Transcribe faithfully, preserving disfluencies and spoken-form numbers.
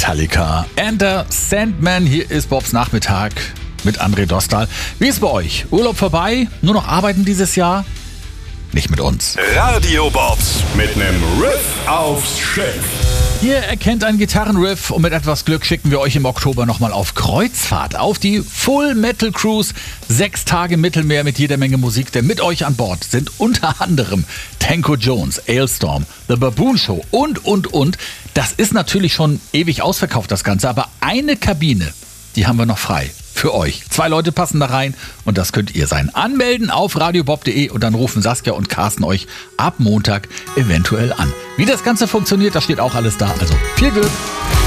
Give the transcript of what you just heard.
Metallica. Enter Sandman, hier ist Bobs Nachmittag mit André Dostal. Wie ist bei euch? Urlaub vorbei? Nur noch arbeiten dieses Jahr? Nicht mit uns. Radio Bobs mit nem Riff aufs Schiff. Ihr erkennt einen Gitarrenriff und mit etwas Glück schicken wir euch im Oktober nochmal auf Kreuzfahrt, auf die Full Metal Cruise. Sechs Tage Mittelmeer mit jeder Menge Musik, denn mit euch an Bord sind unter anderem Tanko Jones, Ailstorm, The Baboon Show und, und, und. Das ist natürlich schon ewig ausverkauft, das Ganze, aber eine Kabine, die haben wir noch frei. Für euch. Zwei Leute passen da rein und das könnt ihr sein. Anmelden auf radiobob punkt de und dann rufen Saskia und Carsten euch ab Montag eventuell an. Wie das Ganze funktioniert, da steht auch alles da. Also viel Glück!